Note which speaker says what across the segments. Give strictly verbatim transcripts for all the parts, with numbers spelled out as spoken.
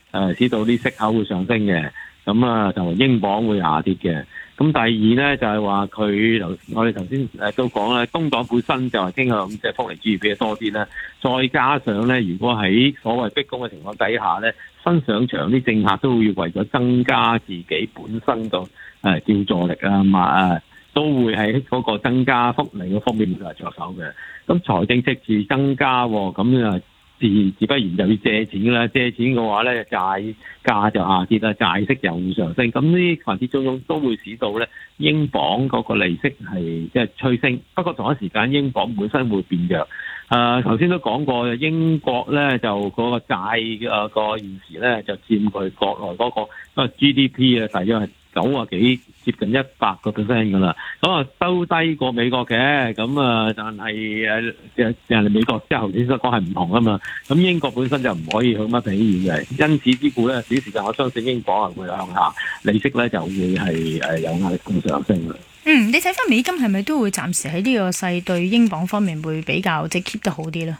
Speaker 1: 誒使到啲息口會上升嘅，咁啊就英鎊會下跌嘅。咁第二咧就係話佢頭我哋頭先誒都講啦，工黨本身就係傾向即係福利主義比較多啲啦，再加上咧如果喺所謂逼宮嘅情況底下咧，新上場啲政客都會為咗增加自己本身個誒叫座力啊嘛誒。都會喺嗰個增加福利嗰方面嚟着手嘅。咁財政赤字增加，咁啊自自不然就要借錢啦。借錢嘅話咧，債價就下跌啦，債息又會上升。咁呢啲環節中中都會使到咧英鎊嗰個利息係即係趨升。不過同一時間，英鎊本身會變弱。誒頭先都講過，英國咧就嗰個債嘅個現時咧就佔佢國內嗰個個 G D P 啊，大約係九啊幾接近一百個 percent 噶啦，咁啊收低過美國嘅，咁啊但係誒誒人哋美國即係頭先所講係唔同啊嘛，咁英國本身就唔可以咁樣比喻嘅，因此之故咧，短時間我相信英鎊係會向下，利息咧就會係誒有壓力咁上升嘅。
Speaker 2: 嗯，你睇翻美金係咪都會暫時喺呢個勢對英鎊方面會比較即係 keep 得好啲咧？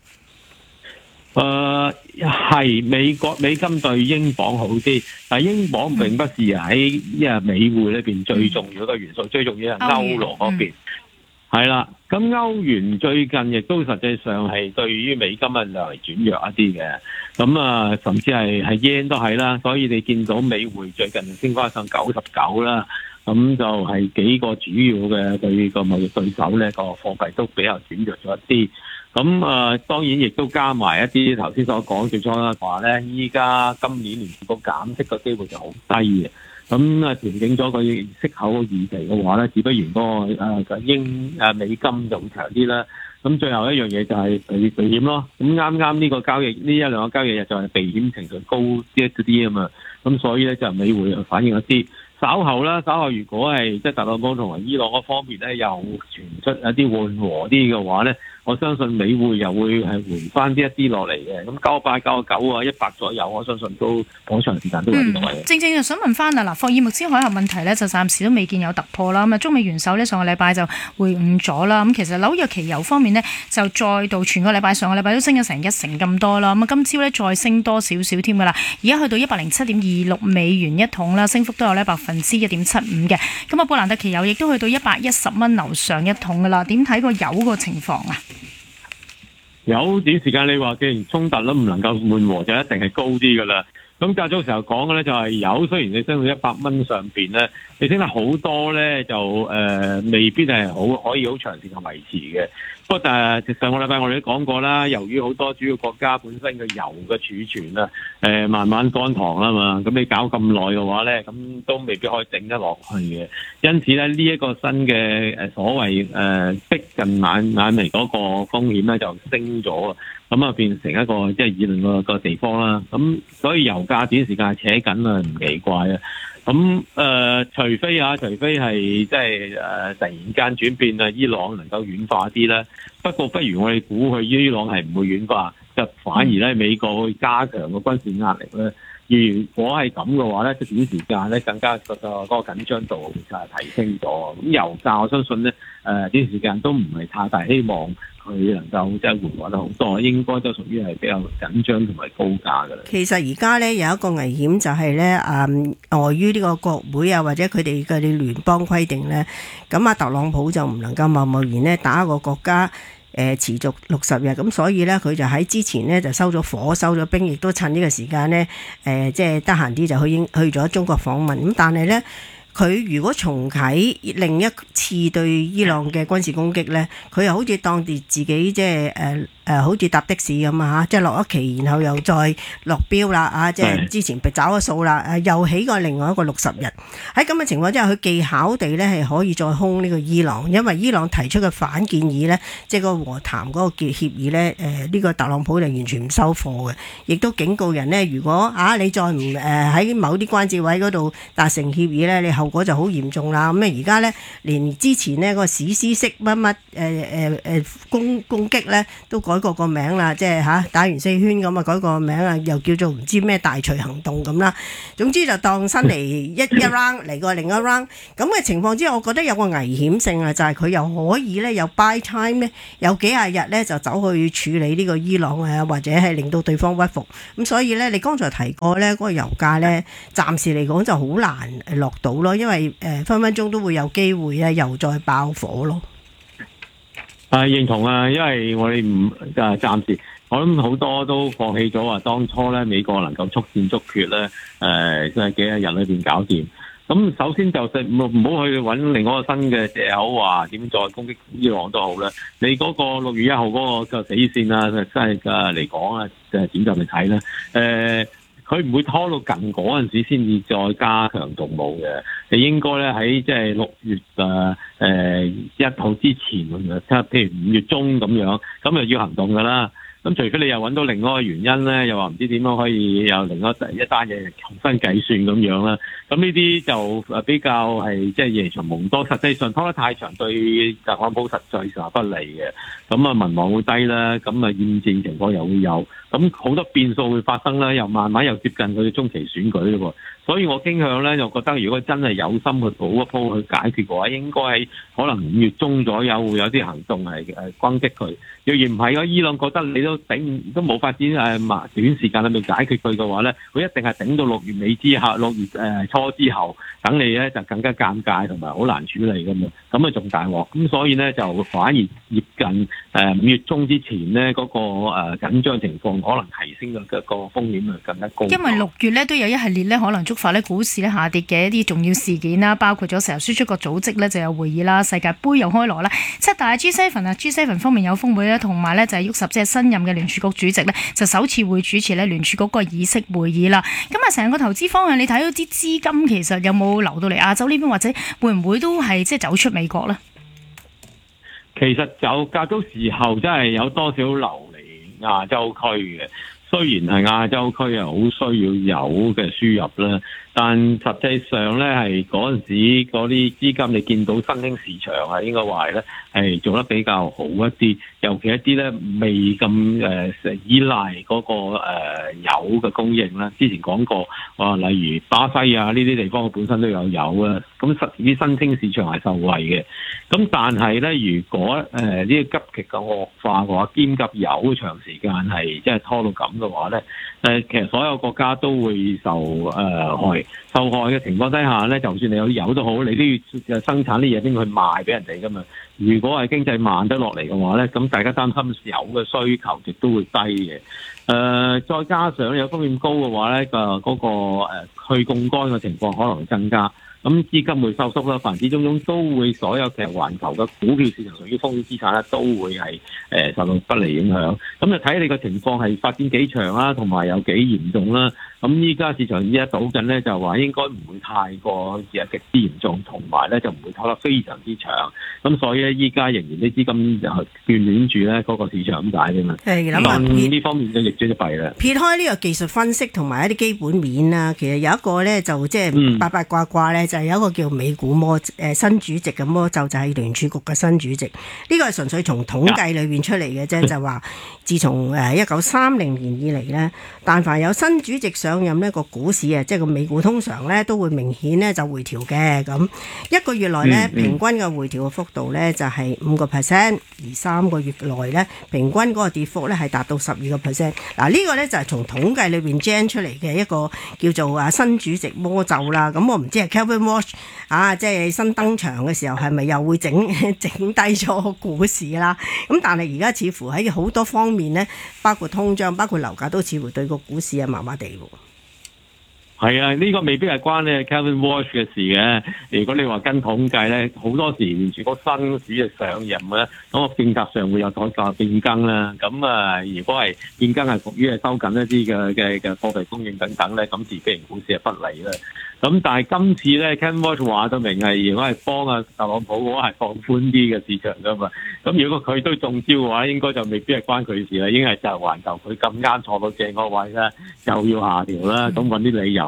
Speaker 1: 誒係、呃、美國美金對英鎊好啲，但係英鎊並不是喺因為美匯裏邊最重要嘅元素，嗯、最重要係歐羅嗰邊。係啦、嗯，咁歐元最近亦都實際上係對於美金係略為轉弱一啲嘅，咁啊甚至係係 yen 都係啦，所以你見到美匯最近升翻上九十九啦，咁就係幾個主要嘅對個貿易對手咧個貨幣都比較轉弱咗一啲。咁啊、呃，當然亦都加埋一啲頭先所講最初啦，話咧依家今年聯儲局減息嘅機會就好低嘅。咁啊，調整咗個息口嘅預期嘅話咧，自不然嗰、那個誒、呃、英誒美金就會長啲啦。咁最後一樣嘢就係避避險咯。咁啱啱呢個交易呢一兩個交易日就係避險情緒高啲一啲啊嘛。咁所以咧就美匯反映一啲。稍後啦，稍後如果係即係特朗普同埋伊朗嗰方面咧，又傳出一啲緩和啲嘅話咧，我相信美匯又會係回翻啲一啲落嚟嘅。咁九八、九九啊、一百左右，我相信都好長時間都喺呢個位。
Speaker 2: 正正就想問翻啊，嗱，霍爾木茲海峽問題咧，就暫時都未見有突破啦。咁啊，中美元首呢，上個禮拜就會晤咗啦。咁其實紐約期油方面呢，就再度全個禮拜上個禮拜都升咗成一成咁多啦。咁啊，今朝咧再升多少少添噶啦，而家去到一百零七點二六美元一桶啦，升幅都有呢百分之一點七五嘅。咁啊，布蘭特期油亦都去到一百一十蚊樓上一桶噶啦。點睇個油個情況啊？
Speaker 1: 有短時間你話既然衝突都唔能夠緩和，就一定係高啲噶啦。咁較早時候講嘅咧就係油，雖然你升到一百蚊上邊咧，你升得好多咧就誒、呃、未必係好可以好長時間維持嘅。不過但係上個禮拜我哋都講過啦，由於好多主要國家本身嘅油嘅儲存啊，誒、呃、慢慢乾塘啦嘛，咁你搞咁耐嘅話咧，咁都未必可以頂得落去嘅。因此咧呢一、這個新嘅誒所謂誒、呃、逼近眼眼眉嗰個風險咧就升咗。咁啊，變成一個即係議論個個地方啦。咁所以油價短時間係扯緊啊，唔奇怪啊。咁誒、呃，除非啊，除非係即係誒突然間轉變啊，伊朗能夠軟化啲啦。不過，不如我哋估佢伊朗係唔會軟化，就反而咧美國會加強個軍事壓力咧。如果係咁嘅話咧，即短時間咧更加個個嗰個緊張度就係提升咗。咁油價我相信咧誒短時間都唔係太大希望佢能夠即係緩和得好多，應該都屬於係比較緊張同埋高價㗎啦。
Speaker 3: 其實而家咧有一個危險就係咧誒，礙於呢個國會啊或者佢哋嘅聯邦規定咧，咁啊特朗普就唔能夠貿貿然咧打一個國家。誒、呃、持續六十日，咁所以咧佢就喺之前呢就收咗火、收咗兵，亦都趁呢個時間呢，誒、呃、即係得閒啲就去英去咗中國訪問。咁但係呢，佢如果重啟另一次對伊朗嘅軍事攻擊呢，佢又好似當住自己即係誒誒，好似搭的士咁啊，即係落一期，然後又再落標啦啊！即係之前找咗數啦，又起過另外一個六十日。喺咁嘅情況之下，佢技巧地咧係可以再兇呢個伊朗，因為伊朗提出嘅反建議咧，即係個和談嗰個協協議咧，誒、呃、呢、呢個特朗普就完全唔收貨嘅，亦都警告人呢，如果啊你再唔誒喺某啲關節位嗰度達成協議咧，你後果就好嚴重啦。咁啊而家咧連之前呢個史詩式乜乜誒誒誒攻攻擊咧都改過個名啦，即係嚇打完四圈咁啊改個名啊，又叫做唔知咩大錘行動咁啦。總之就當新嚟一一 round 嚟過另一 round 咁嘅情況之下，我覺得有個危險性啊，就係、是、佢又可以咧有 buy time 咧，有幾廿日咧就走去處理呢個伊朗啊，或者係令到對方屈服。咁所以咧，你剛才提過咧嗰、那個油價咧，暫時嚟講就好難落到咯，因為誒、呃、分分鐘都會有機會咧又再爆火咯。
Speaker 1: 係認同啊，因為我哋唔誒暫時，我諗好多都放棄咗話當初咧美國能夠速戰速決咧，誒即係幾廿日裏邊搞掂。咁首先就係唔好去揾另外一個新嘅藉口話點再攻擊伊朗都好啦。你嗰個六月一號嗰個嘅死線啊，真係嘅嚟講啊，誒點就嚟睇啦。誒，佢唔會拖到近嗰陣時先至再加強動武嘅。你應該咧喺即係六月誒誒一號之前，即係譬如五月中咁樣，咁就要行動㗎啦。咁除非你又揾到另外一個原因咧，又話唔知點樣可以有另外一單嘢重新計算咁樣啦。咁呢啲就誒比較係即係夜長夢多，實際上拖得太長對特朗普實際上係不利嘅。咁啊民望會低啦，咁啊厭戰情況又會有，咁好多變數會發生啦，又慢慢又接近佢嘅中期選舉咯。所以我傾向咧，就覺得如果真係有心去補一鋪去解決嘅話，應該喺可能五月中左右會有啲行動係誒攻擊佢。若然唔係嘅，伊朗覺得你都頂都冇發展誒，短時間裏面解決佢嘅話咧，佢一定係頂到六月尾之後，六月誒初之後，等你咧就更加尷尬同埋好難處理㗎嘛。咁啊仲大鑊。咁所以咧就反而接近誒五月中之前咧嗰個誒緊張情況可能提升嘅個風險啊更加高。
Speaker 2: 因為六月咧都有一系列咧可能觸發咧股市咧下跌嘅一啲重要事件啦，包括咗石油輸出國組織咧就有會議啦，世界盃又開鑼啦，七大 G 七 啊 G 七 方面有峰會啦，同埋咧就係沃什即係新任嘅聯儲局主席咧就首次會主持咧聯儲局個議息會議啦。咁啊成個投資方向你睇到啲資金其實有冇流到嚟亞洲呢邊，或者會唔會都係即係走出美國咧？
Speaker 1: 其實就較早時候真係有多少流嚟亞洲區嘅。雖然係亞洲區係好需要有嘅輸入啦，但實際上咧係嗰陣時嗰啲資金你見到新興市場啊，應該話咧係做得比較好一啲，尤其一啲咧未咁誒依賴嗰個誒油嘅供應啦。之前講過話，例如巴西啊呢啲地方本身都有油啊，咁實啲新興市場係受惠嘅。咁但係咧，如果誒呢個急劇嘅惡化嘅話，兼及油長時間係即係拖到咁嘅話咧，誒其實所有國家都會受誒害。受害嘅情況底下咧，就算你有啲油都好，你都要生產啲嘢先去賣俾人哋噶嘛。如果係經濟慢得落嚟嘅話咧，咁大家擔心油嘅需求亦都會低嘅。誒、呃，再加上有風險高嘅話咧，個、那、嗰個誒去槓桿嘅情況可能會增加。咁資金會收縮啦，凡之種種都會所有其實環球嘅股票市場屬於風險資產咧，都會係誒、呃、受到不利影響。咁就睇你個情況係發展幾長啦，同埋有幾嚴重啦。咁依家市場依家賭緊咧，就話應該唔會太過誒極之嚴重，同埋咧就唔會拖得非常之長。咁所以咧，依家仍然啲資金就眷戀住咧嗰個市場咁解啫嘛。係諗下呢方面嘅逆轉就弊啦。撇開呢個技術分析同埋一啲基本面啦，其實有一個咧就即係八八卦卦咧，就係有一個叫美股魔誒新主席嘅魔咒，就係聯儲局嘅新主席。呢個係純粹從統計裏邊出嚟嘅啫，就話自從誒一九三零年以嚟咧，但凡有新主席上任呢個股市啊，即係個美股通常咧都會明顯咧就回調嘅。咁一個月內咧平均嘅回調嘅幅度咧就係五個 percent，而三個月內咧平均嗰個跌幅咧係達到十二個 percent。嗱呢個咧就係從統計裏邊 gen 出嚟嘅一個叫做啊新主席魔咒啦。咁我唔知係 Kevin Walsh 啊，即係新登場嘅時候係咪又會整整低咗股市啦？咁但係而家似乎喺好多方面咧，包括通脹、包括樓價都似乎對個股市係麻麻地喎。係啊，呢、這個未必係關咧 Kevin Walsh 嘅事嘅。如果你話跟統計咧，好多時連住個新主席上任咧，咁個政策上會有改革變更啦。咁啊，如果係變更係屬於係收緊一啲嘅嘅嘅貨幣供應等等咧，咁自然股市係不利啦。咁但係今次咧 Kevin Walsh 話到明係如果係幫啊特朗普嘅話係放寬啲嘅市場噶嘛。咁如果佢都中招嘅話，應該就未必係關佢事啦，應該係就係環球佢咁啱坐到正個位咧，又要下調啦，咁揾啲理由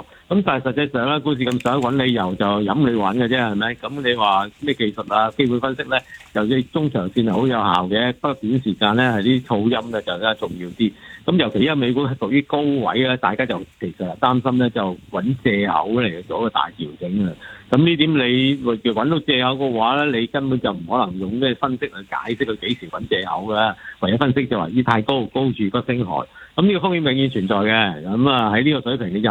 Speaker 1: 由。咁但係實際上咧，股市咁想揾理由就飲你揾嘅啫，係咪？咁你話咩技術啊、基本分析咧，尤其中長線係好有效嘅，不過短時間咧係啲噪音咧就更加重要啲。咁尤其因為美股係屬於高位咧，大家就其實擔心咧就揾藉口嚟做一個大調整啊。咁呢點你揾到藉口嘅話咧，你根本就唔可能用咩分析去解釋佢幾時揾藉口嘅，唯一分析就話依太高，高處不勝寒。咁呢個風險永遠存在嘅。咁啊喺呢個水平你就